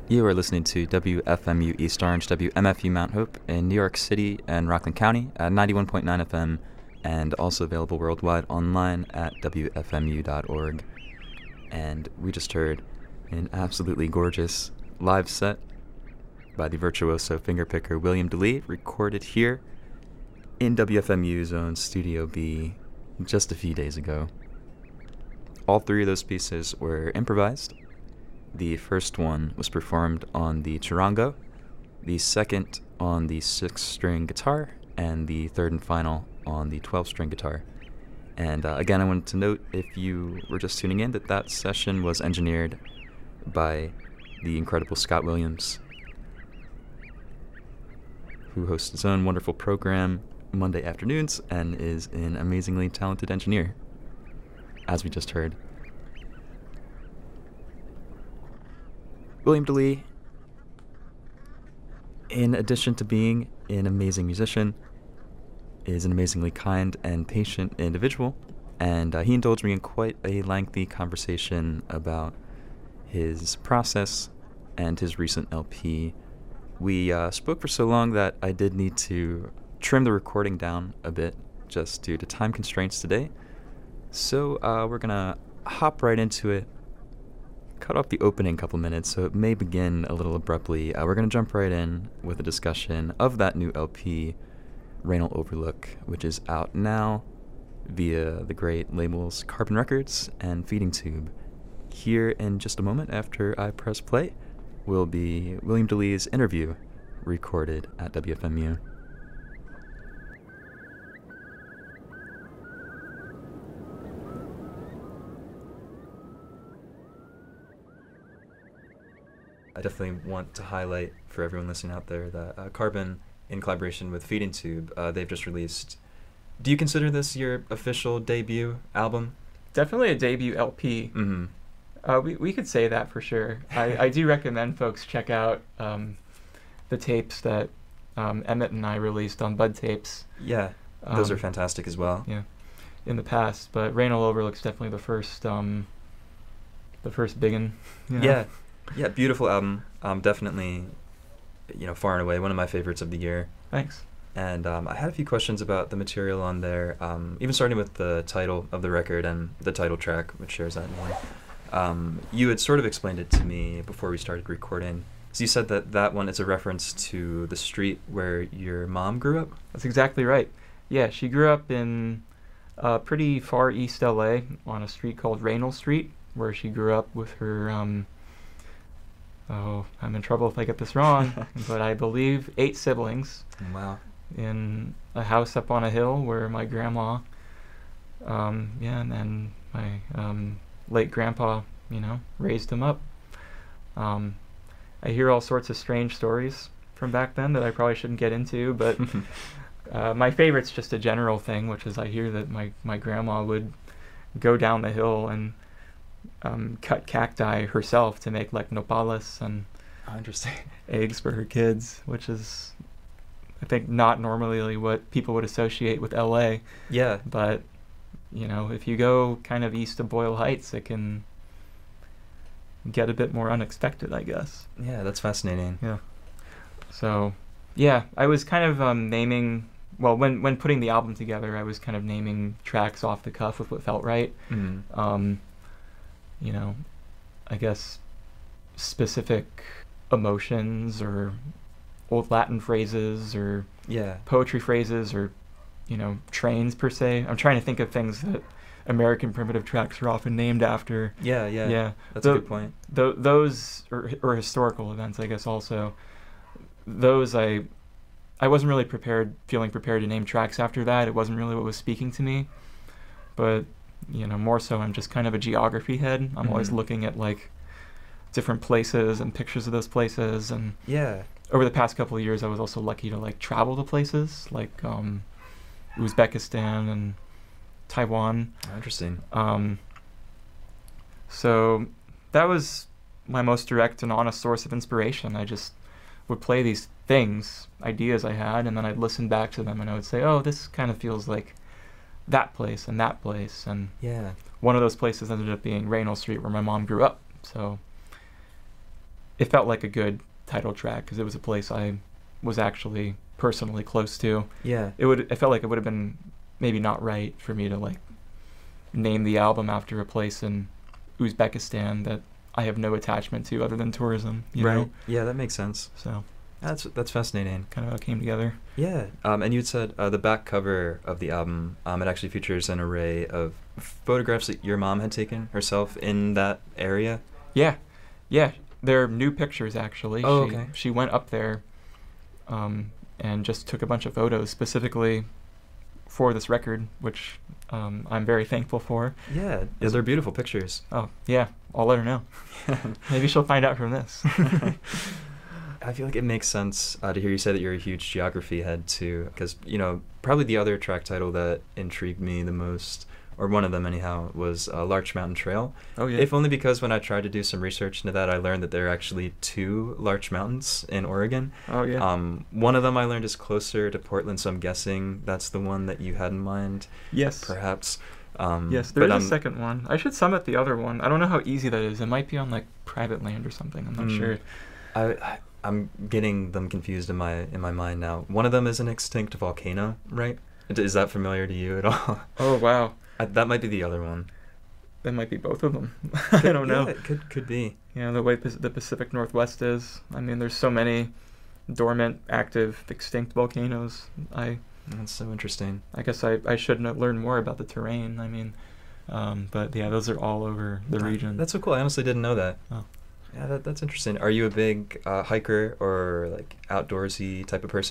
You are listening to WFMU East Orange, WMFU Mount Hope in New York City and Rockland County at 91.9 FM and also available worldwide online at WFMU.org. And we just heard an absolutely gorgeous live set by the virtuoso fingerpicker William DeLee, recorded here in WFMU's own Studio B just a few days ago. All three of those pieces were improvised. The first one was performed on the charango, the second on the 6-string guitar, and the third and final on the 12-string guitar. And again, I wanted to note, if you were just tuning in, that session was engineered by the incredible Scott Williams, who hosts his own wonderful program Monday afternoons and is an amazingly talented engineer, as we just heard. William DeLee, in addition to being an amazing musician, is an amazingly kind and patient individual, and he indulged me in quite a lengthy conversation about his process and his recent LP. We spoke for so long that I did need to trim the recording down a bit, just due to time constraints today. So we're gonna hop right into it. Cut off the opening couple minutes, so it may begin a little abruptly. We're going to jump right in with a discussion of that new LP, Rain'll Overlook, which is out now via the great labels Carbon Records and Feeding Tube. Here in just a moment after I press play will be William DeLee's interview recorded at WFMU. I definitely want to highlight for everyone listening out there that Carbon, in collaboration with Feeding Tube, they've just released... Do you consider this your official debut album? Definitely a debut LP. Mm-hmm. We could say that for sure. I do recommend folks check out the tapes that Emmett and I released on Bud Tapes. Yeah, those are fantastic as well. Yeah, in the past. But Rain'll Overlook's definitely the first big one. You know? Yeah, beautiful album. Definitely, far and away one of my favorites of the year. Thanks. And I had a few questions about the material on there, even starting with the title of the record and the title track, which shares that in one. You had sort of explained it to me before we started recording. So you said that one is a reference to the street where your mom grew up? That's exactly right. Yeah, she grew up in pretty far east LA on a street called Raynal Street, where she grew up with her... I'm in trouble if I get this wrong, but I believe 8 siblings. Wow. In a house up on a hill where my grandma, and then my late grandpa, raised them up. I hear all sorts of strange stories from back then that I probably shouldn't get into, but my favorite's just a general thing, which is I hear that my grandma would go down the hill and cut cacti herself to make like nopales and interesting eggs for her kids, which is, I think, not normally what people would associate with LA. Yeah. But, if you go kind of east of Boyle Heights, it can get a bit more unexpected, I guess. Yeah, that's fascinating. Yeah. So, yeah, I was kind of naming... Well, when putting the album together, I was kind of naming tracks off the cuff with what felt right. Mm-hmm. I guess specific emotions or old Latin phrases or poetry phrases or, trains per se. I'm trying to think of things that American primitive tracks are often named after. Yeah. That's a good point. Those, or historical events, I guess, also. Those I wasn't really feeling prepared to name tracks after that. It wasn't really what was speaking to me. But... more so I'm just kind of a geography head. I'm always looking at like different places and pictures of those places, and over the past couple of years I was also lucky to like travel to places like Uzbekistan and Taiwan. Interesting. So that was my most direct and honest source of inspiration. I just would play these ideas I had, and then I'd listen back to them and I would say, oh, this kind of feels like that place and that place, and one of those places ended up being Raynal Street, where my mom grew up. So it felt like a good title track because it was a place I was actually personally close to. Yeah. It felt like it would have been maybe not right for me to like name the album after a place in Uzbekistan that I have no attachment to other than tourism, you know? Yeah, that makes sense. So That's fascinating. kind of how it came together. Yeah. And you'd said the back cover of the album, it actually features an array of photographs that your mom had taken herself in that area. Yeah. Yeah. They're new pictures, actually. Oh, she, okay. She went up there and just took a bunch of photos specifically for this record, which I'm very thankful for. Yeah, they're beautiful pictures. Oh, yeah. I'll let her know. Maybe she'll find out from this. I feel like it makes sense to hear you say that you're a huge geography head too, because probably the other track title that intrigued me the most, or one of them anyhow, was Larch Mountain Trail. Oh yeah. If only because when I tried to do some research into that, I learned that there are actually 2 Larch Mountains in Oregon. Oh yeah. One of them I learned is closer to Portland, so I'm guessing that's the one that you had in mind. Yes. Perhaps. Yes, there is a second one. I should summit the other one. I don't know how easy that is. It might be on like private land or something. I'm not sure. I'm getting them confused in my mind now. One of them is an extinct volcano, right? Is that familiar to you at all? Oh wow. That might be the other one. That might be both of them. I don't know. Yeah, it could be. Yeah, the way the Pacific Northwest is. I mean, there's so many dormant, active, extinct volcanoes. That's so interesting. I guess I should learn more about the terrain. I mean, but yeah, those are all over the region. That's so cool. I honestly didn't know that. Oh. Yeah, that's interesting. Are you a big hiker or like outdoorsy type of person?